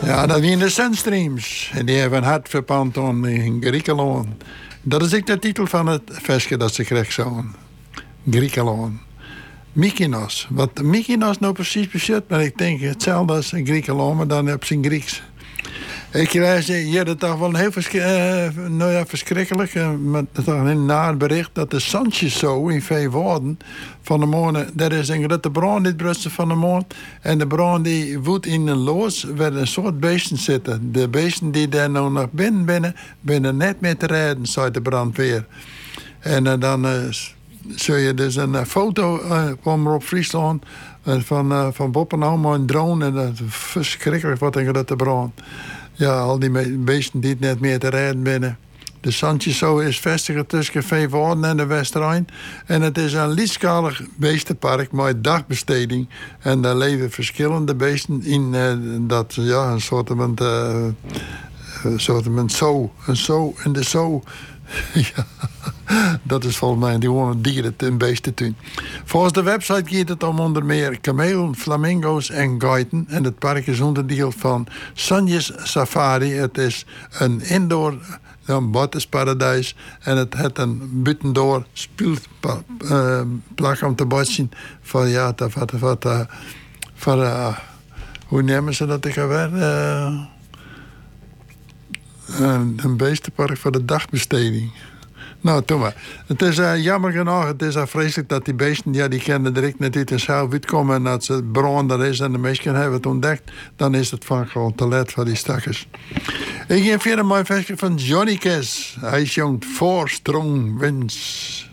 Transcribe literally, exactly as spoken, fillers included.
Ja, dat zijn de Sunstreams. En die hebben een hart verpand in Griekenland. Dat is ook de titel van het versje dat ze kreeg zo'n. Griekenland. Mykonos. Wat Mykonos nou precies bezit, maar ik denk hetzelfde als Griekenland, maar dan heb ze in Grieks. Ik lees hier dat toch wel heel verschri uh, nou ja, verschrikkelijk, uh, maar toch een naar bericht dat de Sanchez zo in veel woorden van de morgen, er is een grote brand in het brusten van de morgen en de brand die woedt in een loos waar een soort beesten zitten. De beesten die daar nou nog binnen binnen, binnen net meer te redden, zei de brandweer. En uh, dan uh, zul je dus een uh, foto uh, kwam er op Friesland uh, van, uh, van Bob en Oma, een drone en dat uh, verschrikkelijk wat een grote brand. Ja, al die beesten die het net meer te rijden binnen. De Sanchiso is vestigen tussen Veevoorden en de Westerrijn. En het is een lietschalig beestenpark met dagbesteding. En daar leven verschillende beesten in uh, dat, ja, een soort van, uh, een soort van zoo. Een zoo en de zoo. Ja, dat is volgens mij die gewoon dieren en beestentuin. Volgens de website gaat het om onder meer kamelen, flamingo's en geiten. En het park is onderdeel van Sanjes Safari. Het is een indoor een buitensparadijs. En het heeft een buitendoor speelplek uh, om te botsen. Van ja, wat, wat, uh, van, uh, hoe nemen ze dat tegen weer? Uh, een, een beestenpark voor de dagbesteding. Nou, toen maar. Het is uh, jammer genoeg, het is uh, vreselijk dat die beesten, ja, die kunnen direct net uit de zaal uitkomen. En als het brand er is en de mensen hebben het ontdekt, dan is het van gewoon te laat voor die stakkers. Ik geef hier een mooi versje van Johnny Cash. Hij zingt Four Strong Winds.